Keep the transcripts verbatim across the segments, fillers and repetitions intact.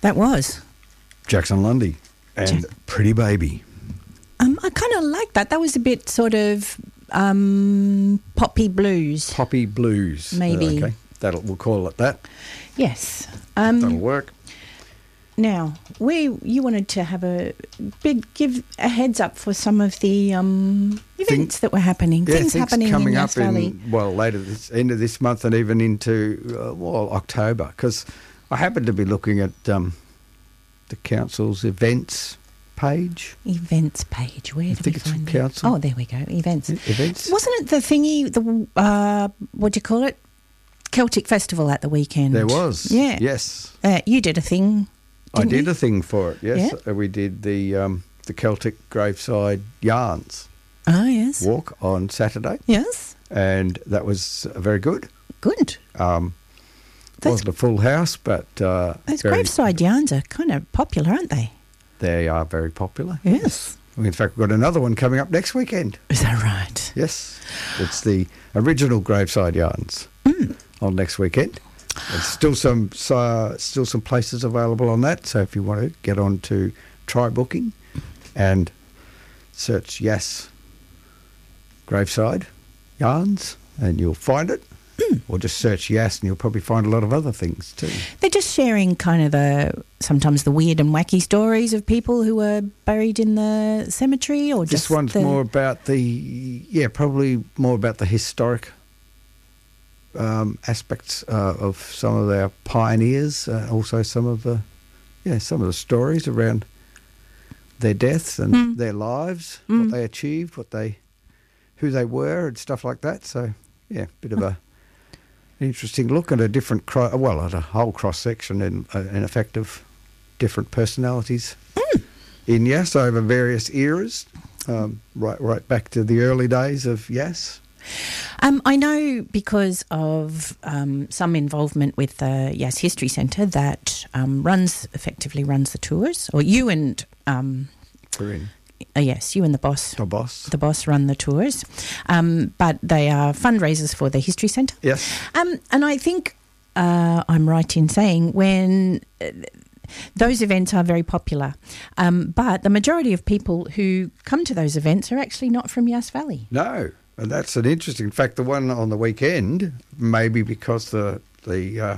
That was. Jackson Lundy and Jack- Pretty Baby. Um, I kind of like that. That was a bit sort of um, poppy blues. Poppy Blues. Maybe. Okay, that'll we'll call it that. Yes. Um, That'll work. Now, we you wanted to have a big give a heads up for some of the um, events that were happening. Yeah, things, things happening coming in up Yass Valley. in well later this end of this month and even into uh, well October, because I happen to be looking at um, the council's events page. Events page. Where I do think we it's find from that? council. Oh, there we go. Events. Events. Wasn't it the thingy? The uh, what do you call it? Celtic Festival at the weekend. There was. Yeah. Yes. Uh, you did a thing. I didn't did you? a thing for it. Yes, Yeah. Uh, we did the um, the Celtic Graveside Yarns Oh yes. walk on Saturday, Yes. and that was uh, very good. Good. Um, That's- wasn't a full house, but uh, Those very- graveside yarns are kind of popular, aren't they? they are very popular. Yes. In fact, we've got another one coming up next weekend. Is that right? Yes, it's the original Graveside Yarns Mm. on next weekend. There's still some uh, still some places available on that. So if you want to get on to try booking and search Yass Graveside Yarns, and you'll find it. Mm. Or just search Yass, and you'll probably find a lot of other things too. They're just sharing kind of the sometimes the weird and wacky stories of people who were buried in the cemetery, or This just one's the, more about the yeah, probably more about the historic um, aspects uh, of some of our pioneers, uh, also some of the yeah, some of the stories around their deaths and Mm. their lives, Mm. what they achieved, what they, who they were, and stuff like that. So yeah, bit of a interesting look at a different, cro- well, at a whole cross section in, uh, in effect of different personalities Mm. in Yass over various eras, um, right right back to the early days of Yass. Um, I know because of um, some involvement with the Yass History Centre that um, runs effectively runs the tours, or you and um, Corinne, uh, yes, you and the boss. the boss. The boss run the tours, um, but they are fundraisers for the History Centre. Yes. Um, and I think uh, I'm right in saying when uh, those events are very popular, um, but the majority of people who come to those events are actually not from Yass Valley. No, and that's an interesting. In fact, the one on the weekend, maybe because the the uh,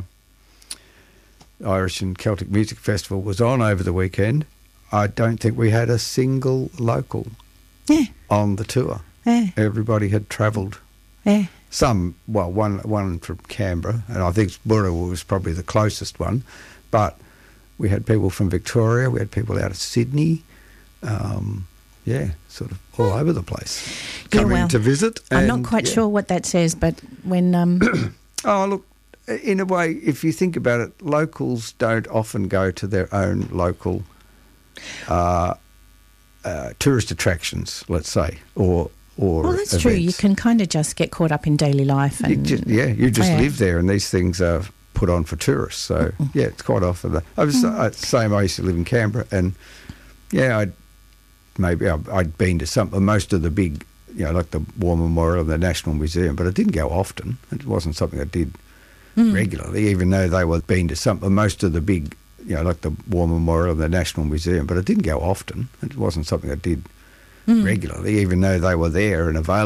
Irish and Celtic Music Festival was on over the weekend, I don't think we had a single local Yeah, on the tour. yeah, Everybody had travelled. yeah. Some, well, one one from Canberra, and I think Burra was probably the closest one, but we had people from Victoria, we had people out of Sydney, um, yeah, sort of all over the place Yeah, coming well, to visit. I'm not and, quite yeah. sure what that says, but when um, Oh, look, in a way, if you think about it, locals don't often go to their own local uh, uh, tourist attractions, let's say, or or well, that's true. You events. can kind of just get caught up in daily life, You and just, yeah, you just yeah. live there, and these things are put on for tourists. So yeah, it's quite often. The, I was uh, same. I used to live in Canberra, and yeah, I'd maybe I'd, I'd been to some most of the big, you know, like the War Memorial and the National Museum, but I didn't go often. It wasn't something I did Mm. regularly, even though they were been to some most of the big, you know, like the War Memorial and the National Museum, but I didn't go often. It wasn't something I did Mm. regularly, even though they were there and available.